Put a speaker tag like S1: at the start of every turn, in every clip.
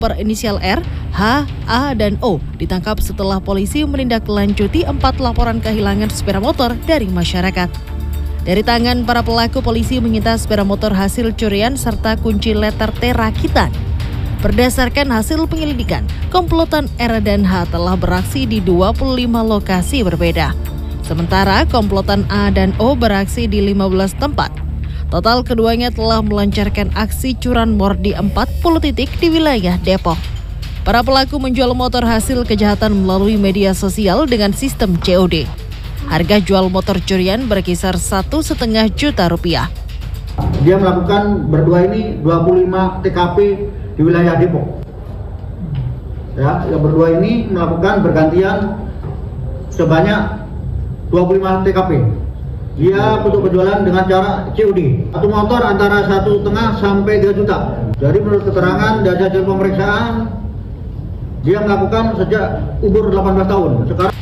S1: berinisial R, H, A, dan O ditangkap setelah polisi menindaklanjuti 4 laporan kehilangan sepeda motor dari masyarakat. Dari tangan para pelaku, polisi menyita sepeda motor hasil curian serta kunci letter T rakitan. Berdasarkan hasil penyelidikan, komplotan R dan H telah beraksi di 25 lokasi berbeda. Sementara komplotan A dan O beraksi di 15 tempat. Total keduanya telah melancarkan aksi curanmor di 40 titik di wilayah Depok. Para pelaku menjual motor hasil kejahatan melalui media sosial dengan sistem COD. Harga jual motor curian berkisar 1,5 juta rupiah.
S2: Dia melakukan berdua ini 25 TKP di wilayah Depok. Ya, yang berdua ini melakukan bergantian sebanyak 25 TKP. Dia untuk berjualan dengan cara COD. Satu motor antara 1,5 sampai 3 juta. Jadi menurut keterangan dari hasil pemeriksaan, dia melakukan sejak umur 18 tahun. Sekarang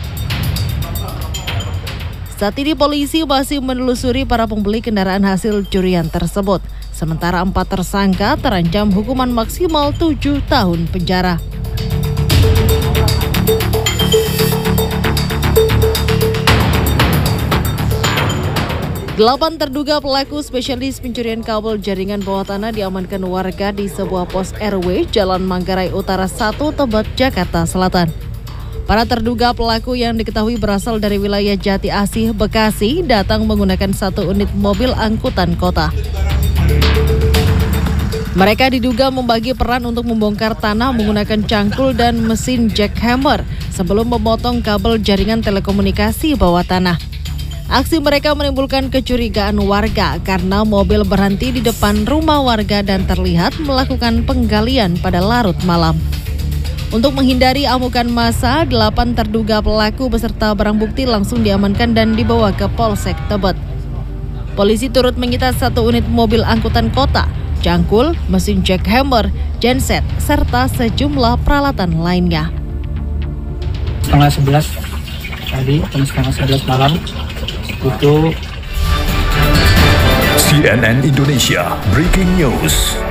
S1: saat ini polisi masih menelusuri para pembeli kendaraan hasil curian tersebut. Sementara 4 tersangka terancam hukuman maksimal 7 tahun penjara. Delapan terduga pelaku spesialis pencurian kabel jaringan bawah tanah diamankan warga di sebuah pos RW Jalan Manggarai Utara 1, Tebet, Jakarta Selatan. Para terduga pelaku yang diketahui berasal dari wilayah Jati Asih, Bekasi, datang menggunakan 1 unit mobil angkutan kota. Mereka diduga membagi peran untuk membongkar tanah menggunakan cangkul dan mesin jackhammer sebelum memotong kabel jaringan telekomunikasi bawah tanah. Aksi mereka menimbulkan kecurigaan warga karena mobil berhenti di depan rumah warga dan terlihat melakukan penggalian pada larut malam. Untuk menghindari amukan massa, 8 terduga pelaku beserta barang bukti langsung diamankan dan dibawa ke Polsek Tebet. Polisi turut menyita 1 unit mobil angkutan kota, cangkul, mesin jackhammer, genset, serta sejumlah peralatan lainnya.
S3: Setengah 11 tadi, setengah 11 malam. Itu
S4: CNN Indonesia Breaking News.